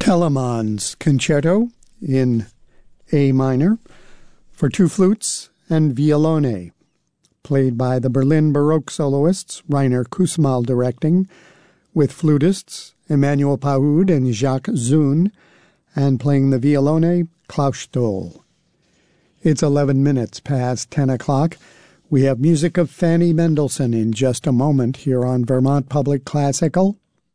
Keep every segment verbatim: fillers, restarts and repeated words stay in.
Telemann's Concerto in A minor for two flutes and violone, played by the Berlin Baroque soloists Rainer Kussmaul directing, with flutists Emmanuel Paoud and Jacques Zun, and playing the violone Klaus Stoll. It's eleven minutes past ten o'clock. We have music of Fanny Mendelssohn in just a moment here on Vermont Public Classical.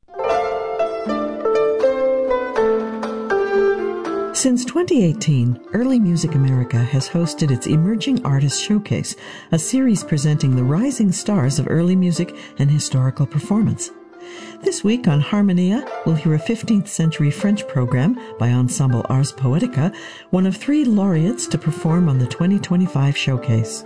Since twenty eighteen, Early Music America has hosted its Emerging Artists Showcase, a series presenting the rising stars of early music and historical performance. This week on Harmonia, we'll hear a fifteenth century French program by Ensemble Ars Poetica, one of three laureates to perform on the twenty twenty-five showcase.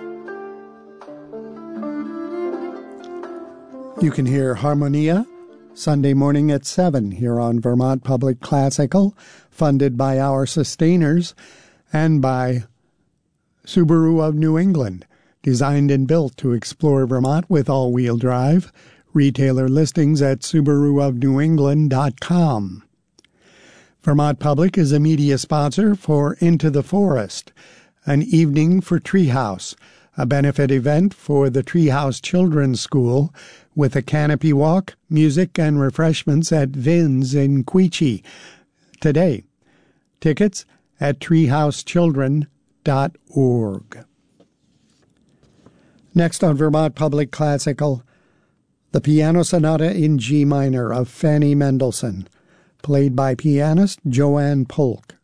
You can hear Harmonia Sunday morning at seven here on Vermont Public Classical, funded by our sustainers and by Subaru of New England, designed and built to explore Vermont with all-wheel drive. Retailer listings at subaru of new england dot com. Vermont Public is a media sponsor for Into the Forest, an evening for Treehouse, a benefit event for the Treehouse Children's School, with a canopy walk, music, and refreshments at Vin's in Quechee today. Tickets at treehouse children dot org. Next on Vermont Public Classical, the Piano Sonata in G minor of Fanny Mendelssohn, played by pianist Joanne Polk.